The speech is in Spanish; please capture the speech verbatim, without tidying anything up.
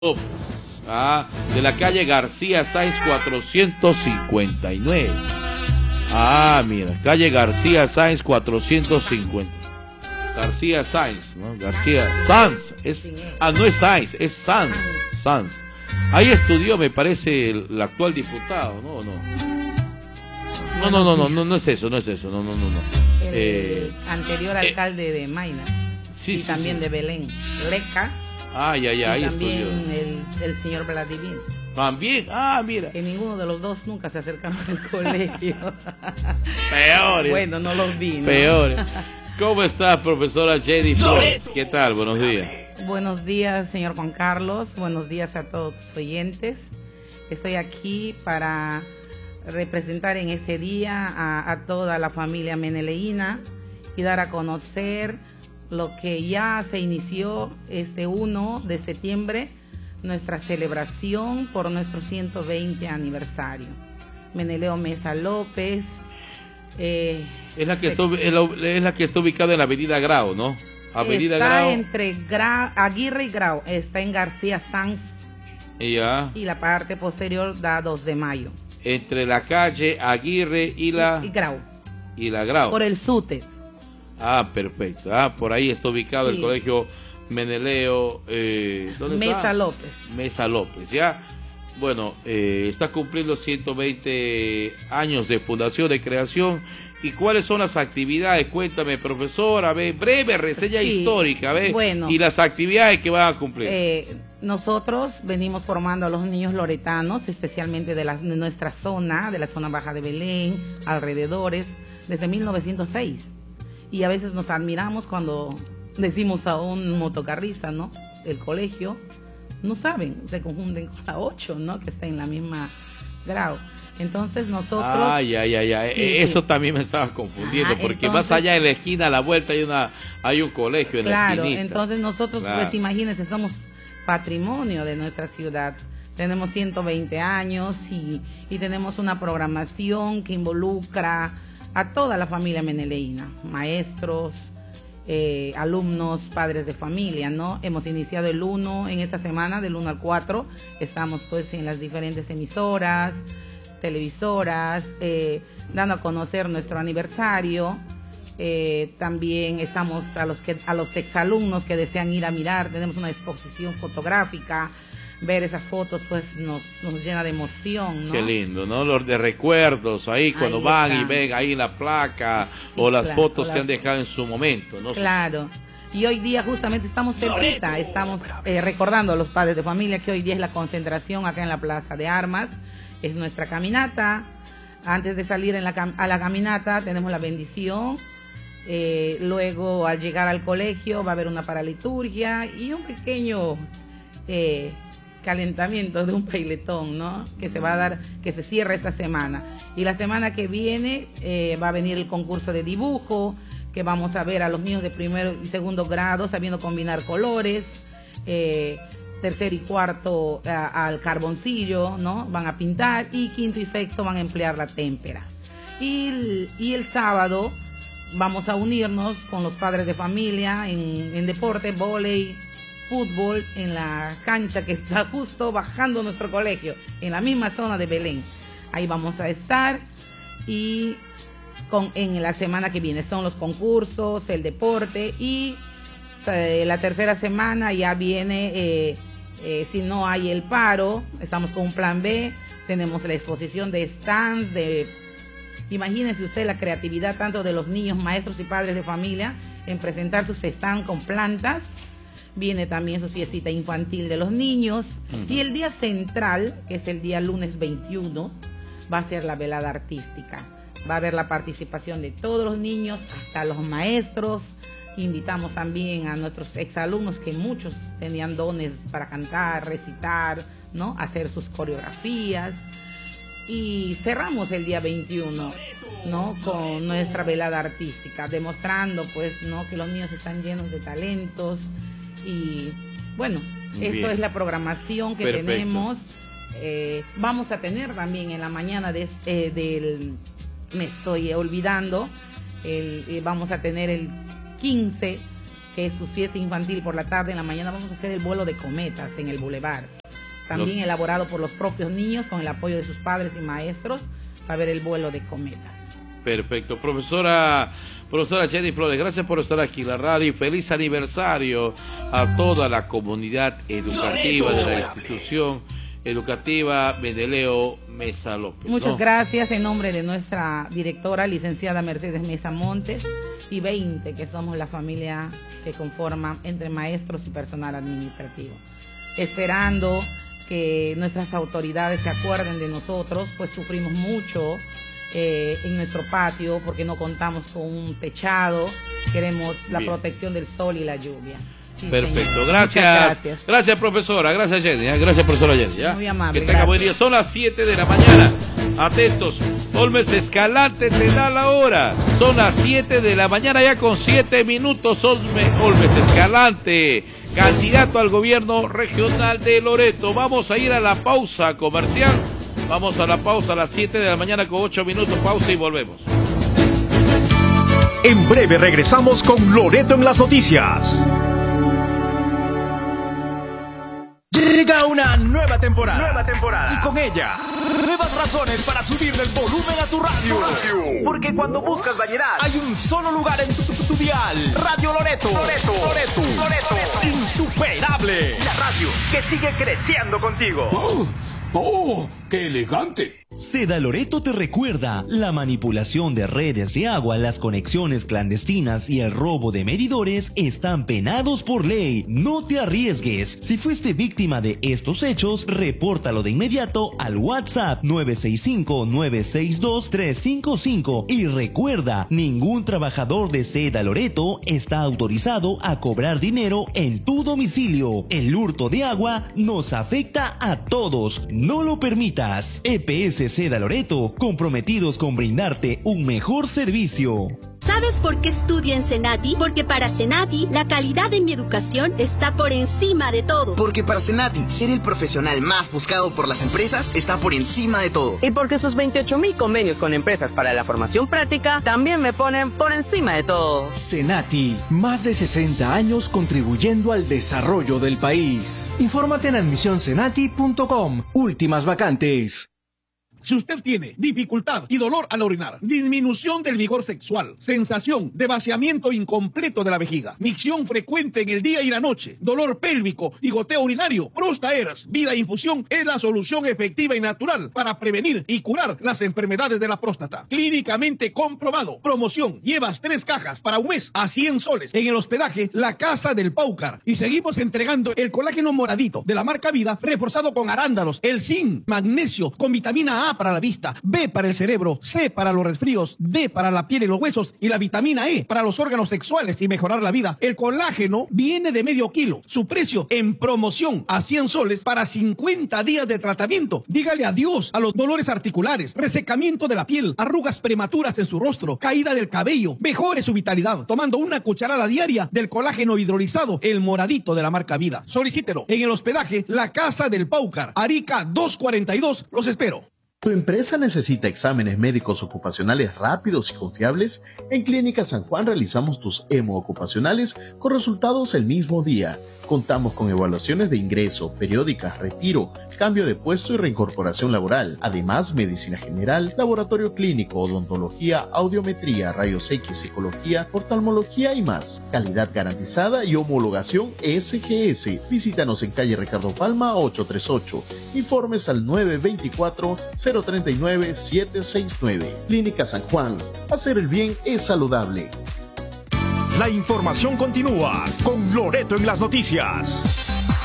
Ah, de la calle García Sáenz cuatrocientos cincuenta y nueve. Ah, mira, calle García Sáenz cuatrocientos cincuenta. García Sáenz, ¿no? García Sanz. Es, ah, no es Sáenz, es Sanz. Sanz. Ahí estudió, me parece, el, el actual diputado, ¿no? No. No, no, no, no, no, no es eso, no es eso, no, no, no, no. El eh, anterior alcalde eh, de Maynas. Sí, y sí, también sí. de Belén, Leca. Ah, ya, ya, ahí y también estudió. El, el señor Vladimir. También, ah, mira. Que ninguno de los dos nunca se acercaron al colegio. Peores. Bueno, no los vi, ¿no? Peores. ¿Cómo está, profesora Jenny Flores? ¿Qué tal? Buenos días. Buenos días, señor Juan Carlos. Buenos días a todos tus oyentes. Estoy aquí para representar en este día a, a toda la familia meneleína y dar a conocer lo que ya se inició este uno de septiembre, nuestra celebración por nuestro ciento veinte aniversario. Meneleo Mesa López. Eh, es, la que está, es la que está ubicada en la avenida Grau, ¿no? Avenida está Grau. entre Gra, Aguirre y Grau, está en García Sáenz. Ya. Y la parte posterior da dos de mayo. Entre la calle Aguirre y la... Y, y Grau. Y la Grau. Por el SUTES. Ah, perfecto. Ah, por ahí está ubicado sí. el colegio Meneleo. Eh, ¿dónde Mesa está? López. Mesa López, ya. Bueno, eh, está cumpliendo ciento veinte años de fundación, de creación. ¿Y cuáles son las actividades? Cuéntame, profesora. A ver, breve reseña sí. histórica. A ver, bueno, y las actividades que van a cumplir. Eh, nosotros venimos formando a los niños loretanos, especialmente de, la, de nuestra zona, de la zona baja de Belén, alrededores, desde mil novecientos seis. Y a veces nos admiramos cuando decimos a un motocarrista, ¿no? El colegio, no saben, se confunden con la ocho, ¿no? Que está en la misma grado. Entonces nosotros... Ah, ya, ya, ya. Sí, Eso sí. también me estaba confundiendo, Ajá, porque entonces, más allá de la esquina, a la vuelta, hay una hay un colegio en claro, la esquina. Claro, entonces nosotros, claro. pues imagínense, somos patrimonio de nuestra ciudad. Tenemos ciento veinte años y, y tenemos una programación que involucra a toda la familia meneleína, maestros, eh, alumnos, padres de familia, ¿no? Hemos iniciado el uno en esta semana, del uno al cuatro, estamos pues en las diferentes emisoras, televisoras, eh, dando a conocer nuestro aniversario. Eh, también estamos a los, que, a los exalumnos que desean ir a mirar, tenemos una exposición fotográfica. Ver esas fotos pues nos, nos llena de emoción, ¿no? Qué lindo, ¿no? Los de recuerdos ahí cuando ahí van y ven ahí la placa sí, o las claro, fotos o que las... han dejado en su momento, ¿no? Claro. Y hoy día justamente estamos cerquita, estamos eh, recordando a los padres de familia que hoy día es la concentración acá en la Plaza de Armas, es nuestra caminata. Antes de salir en la, a la caminata tenemos la bendición. Eh, luego al llegar al colegio va a haber una paraliturgia y un pequeño... Eh, calentamiento de un bailetón, ¿no? Que se va a dar, que se cierra esta semana. Y la semana que viene eh, va a venir el concurso de dibujo, que vamos a ver a los niños de primero y segundo grado sabiendo combinar colores, eh, tercer y cuarto a, al carboncillo, ¿no? Van a pintar, y quinto y sexto van a emplear la témpera. Y el, y el sábado vamos a unirnos con los padres de familia en, en deporte, vóley, fútbol, en la cancha que está justo bajando nuestro colegio, en la misma zona de Belén. Ahí vamos a estar y con, en la semana que viene son los concursos, el deporte y eh, la tercera semana ya viene, eh, eh, si no hay el paro, estamos con un plan B, tenemos la exposición de stands, de, imagínense usted la creatividad tanto de los niños, maestros y padres de familia en presentar sus stands con plantas. Viene también su fiestita infantil de los niños. Uh-huh. Y el día central, que es el día lunes veintiuno, va a ser la velada artística. Va a haber la participación de todos los niños, hasta los maestros. Invitamos también a nuestros exalumnos, que muchos tenían dones para cantar, recitar, ¿no? Hacer sus coreografías. Y cerramos el día veintiuno, ¿no? Con nuestra velada artística, demostrando pues, ¿no? que los niños están llenos de talentos. Y bueno, Muy eso bien. es la programación que Perfecto. tenemos. Eh, vamos a tener también en la mañana de, eh, del, me estoy olvidando, el, eh, vamos a tener el quince que es su fiesta infantil por la tarde. En la mañana vamos a hacer el vuelo de cometas en el Boulevard. También Lo... elaborado por los propios niños con el apoyo de sus padres y maestros para ver el vuelo de cometas. Perfecto. Profesora, profesora Jenny Flores, gracias por estar aquí en la radio y feliz aniversario a toda la comunidad educativa de la institución educativa Meneleo Mesa López. Muchas ¿no? gracias en nombre de nuestra directora, licenciada Mercedes Mesa Montes, y veinte que somos la familia que conforma entre maestros y personal administrativo. Esperando que nuestras autoridades se acuerden de nosotros, pues sufrimos mucho eh, en nuestro patio porque no contamos con un techado, queremos la Bien. protección del sol y la lluvia. Sí, perfecto, gracias. gracias. Gracias, profesora, gracias, Jenny. ¿eh? Gracias, profesora Jenny. ¿ya? Muy amable. Que tenga buen día. Son las siete de la mañana. Atentos, Olmes Escalante te da la hora. Son las siete de la mañana, ya con siete minutos. Olmes, Olmes Escalante, candidato al gobierno regional de Loreto. Vamos a ir a la pausa comercial. Vamos a la pausa a las siete de la mañana con ocho minutos. Pausa y volvemos. En breve regresamos con Loreto en las noticias. Llega una nueva temporada. Nueva temporada. Y con ella, nuevas razones para subirle el volumen a tu radio. radio. Porque cuando buscas variedad, hay un solo lugar en tu, tu, tu, tu dial. Radio Loreto. Loreto. Loreto. Loreto. Insuperable. La radio que sigue creciendo contigo. Oh, oh, qué elegante. Seda Loreto te recuerda, la manipulación de redes de agua, las conexiones clandestinas y el robo de medidores están penados por ley. No te arriesgues. Si fuiste víctima de estos hechos, repórtalo de inmediato al WhatsApp nueve seis cinco, nueve seis dos, tres cinco cinco. Y recuerda, ningún trabajador de Seda Loreto está autorizado a cobrar dinero en tu domicilio. El hurto de agua nos afecta a todos. No lo permitas. E P S Seda Loreto, comprometidos con brindarte un mejor servicio. ¿Sabes por qué estudio en Senati? Porque para Senati, la calidad de mi educación está por encima de todo. Porque para Senati, ser el profesional más buscado por las empresas está por encima de todo. Y porque sus veintiocho mil convenios con empresas para la formación práctica también me ponen por encima de todo. Senati, más de sesenta años contribuyendo al desarrollo del país. Infórmate en admisión senati punto com. Últimas vacantes. Si usted tiene dificultad y dolor al orinar, disminución del vigor sexual, sensación de vaciamiento incompleto de la vejiga, micción frecuente en el día y la noche, dolor pélvico y goteo urinario, Prostaeras Vida Infusión es la solución efectiva y natural para prevenir y curar las enfermedades de la próstata. Clínicamente comprobado. Promoción. Llevas tres cajas para un mes a cien soles en el hospedaje La Casa del Paucar. Y seguimos entregando el colágeno moradito de la marca Vida, reforzado con arándanos, el zinc, magnesio, con vitamina A para la vista, B para el cerebro, C para los resfríos, D para la piel y los huesos y la vitamina E para los órganos sexuales y mejorar la vida. El colágeno viene de medio kilo. Su precio en promoción a cien soles para cincuenta días de tratamiento. Dígale adiós a los dolores articulares, resecamiento de la piel, arrugas prematuras en su rostro, caída del cabello. Mejore su vitalidad tomando una cucharada diaria del colágeno hidrolizado, el moradito de la marca Vida. Solicítelo en el hospedaje La Casa del Paucar, Arica doscientos cuarenta y dos. Los espero. ¿Tu empresa necesita exámenes médicos ocupacionales rápidos y confiables? En Clínica San Juan realizamos tus hemo ocupacionales con resultados el mismo día. Contamos con evaluaciones de ingreso, periódicas, retiro, cambio de puesto y reincorporación laboral. Además, medicina general, laboratorio clínico, odontología, audiometría, rayos X, psicología, oftalmología y más. Calidad garantizada y homologación S G S. Visítanos en calle Ricardo Palma ochocientos treinta y ocho. Informes al nueve dos cuatro, cero tres nueve, siete seis nueve. Clínica San Juan. Hacer el bien es saludable. La información continúa con Loreto en las noticias.